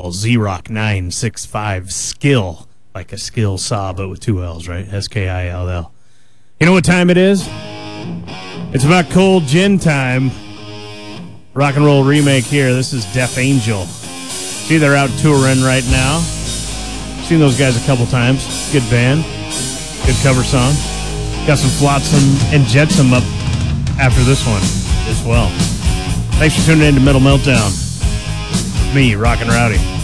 call. ZRock965 Skill. Like a skill saw, but with two L's, right? Skill. You know what time it is? It's about cold gin time. Rock and roll remake here. This is Death Angel. See, they're out touring right now. Seen those guys a couple times. Good band. Good cover song. Got some Flotsam and Jetsam up after this one as well. Thanks for tuning in to Metal Meltdown. Me, Rockin' Rowdy.